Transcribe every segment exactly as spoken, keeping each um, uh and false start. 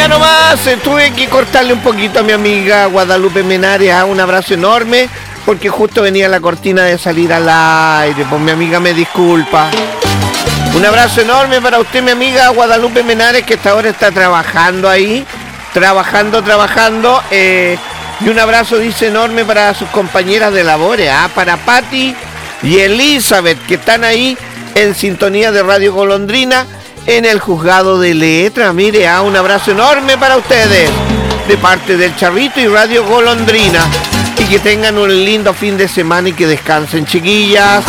nomás, eh, tuve que cortarle un poquito a mi amiga Guadalupe Menares, ah, un abrazo enorme, porque justo venía la cortina de salir al aire, pues mi amiga me disculpa. Un abrazo enorme para usted, mi amiga Guadalupe Menares, que hasta ahora está trabajando ahí, trabajando, trabajando, eh, y un abrazo, dice, enorme para sus compañeras de labores, ah, para Patti y Elizabeth, que están ahí en sintonía de Radio Golondrina, en el juzgado de letra. Mire, ah, un abrazo enorme para ustedes de parte del Charrito y Radio Golondrina, y que tengan un lindo fin de semana y que descansen, chiquillas.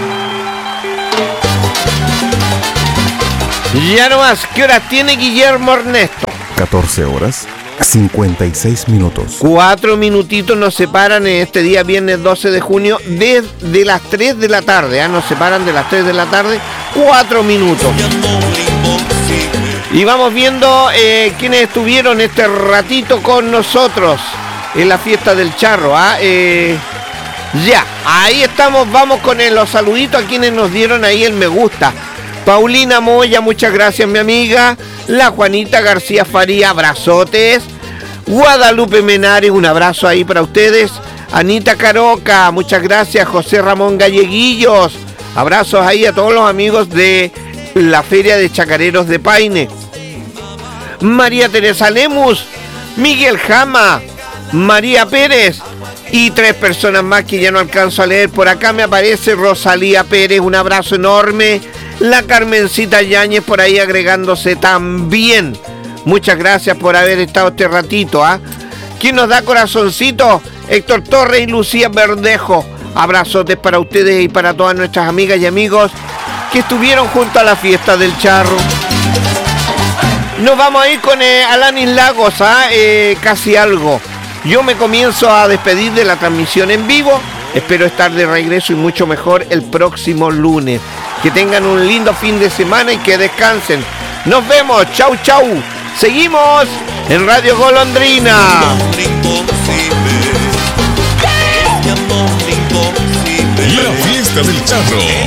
Ya nomás, ¿qué hora tiene Guillermo Ernesto? catorce horas cincuenta y seis minutos. Cuatro minutitos nos separan en este día viernes doce de junio desde las tres de la tarde, ¿eh? Nos separan de las tres de la tarde, cuatro minutos. Y vamos viendo eh, quienes estuvieron este ratito con nosotros en la fiesta del charro, ¿ah? Eh, ya, ahí estamos, vamos con el, los saluditos a quienes nos dieron ahí el me gusta. Paulina Moya, muchas gracias, mi amiga. La Juanita García Faría, abrazotes. Guadalupe Menares, un abrazo ahí para ustedes. Anita Caroca, muchas gracias. José Ramón Galleguillos, abrazos ahí a todos los amigos de la Feria de Chacareros de Paine. María Teresa Lemus, Miguel Jama, María Pérez y tres personas más que ya no alcanzo a leer. Por acá me aparece Rosalía Pérez, un abrazo enorme. La Carmencita Yáñez por ahí agregándose también. Muchas gracias por haber estado este ratito, ¿ah? ¿Quién nos da corazoncito? Héctor Torres y Lucía Verdejo. Abrazotes para ustedes y para todas nuestras amigas y amigos que estuvieron junto a la fiesta del charro. Nos vamos a ir con eh, Alanis Lagos, ¿ah? Eh, casi algo. Yo me comienzo a despedir de la transmisión en vivo. Espero estar de regreso y mucho mejor el próximo lunes. Que tengan un lindo fin de semana y que descansen. Nos vemos. Chau, chau. Seguimos en Radio Golondrina. La fiesta del charro.